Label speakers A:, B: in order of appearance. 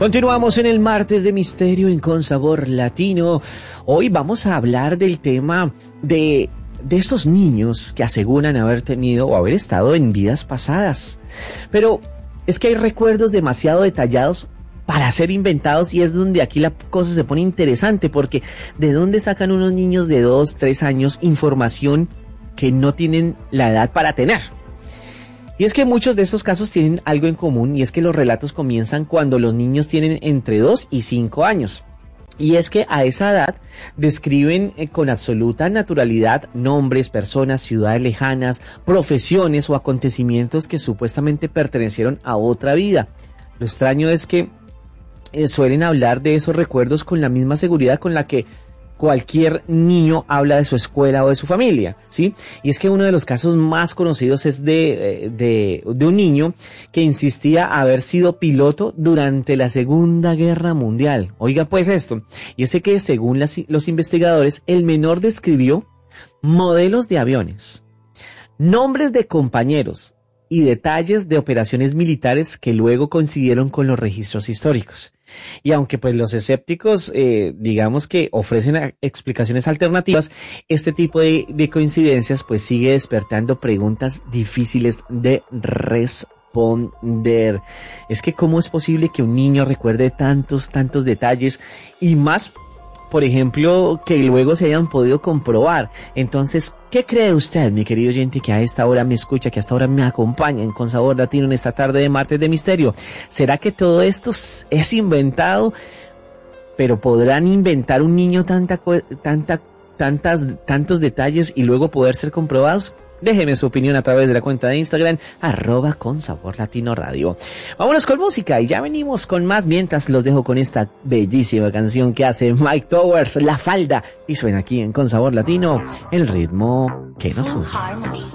A: Continuamos en el martes de misterio en Con Sabor Latino. Hoy vamos a hablar del tema de esos niños que aseguran haber tenido o haber estado en vidas pasadas. Pero es que hay recuerdos demasiado detallados para ser inventados, y es donde aquí la cosa se pone interesante, porque ¿de dónde sacan unos niños de 2, 3 años información que no tienen la edad para tener? Y es que muchos de estos casos tienen algo en común, y es que los relatos comienzan cuando los niños tienen entre 2 y 5 años. Y es que a esa edad describen con absoluta naturalidad nombres, personas, ciudades lejanas, profesiones o acontecimientos que supuestamente pertenecieron a otra vida. Lo extraño es que suelen hablar de esos recuerdos con la misma seguridad con la que cualquier niño habla de su escuela o de su familia, ¿sí? Y es que uno de los casos más conocidos es de un niño que insistía haber sido piloto durante la Segunda Guerra Mundial. Oiga pues esto, y es que según los investigadores, el menor describió modelos de aviones, nombres de compañeros y detalles de operaciones militares que luego coincidieron con los registros históricos. Y aunque pues los escépticos digamos que ofrecen explicaciones alternativas, este tipo de coincidencias pues sigue despertando preguntas difíciles de responder. Es que ¿cómo es posible que un niño recuerde tantos detalles, y más, por ejemplo, que luego se hayan podido comprobar? Entonces, ¿qué cree usted, mi querido oyente, que a esta hora me escucha, que hasta ahora me acompaña en Con Sabor Latino en esta tarde de martes de misterio? ¿Será que todo esto es inventado? ¿Pero podrán inventar un niño tantos detalles y luego poder ser comprobados? Déjeme su opinión a través de la cuenta de Instagram, @consaborlatinoradio. Vámonos con música y ya venimos con más, mientras los dejo con esta bellísima canción que hace Mike Towers, La Falda, y suena aquí en Con Sabor Latino, el ritmo que nos une.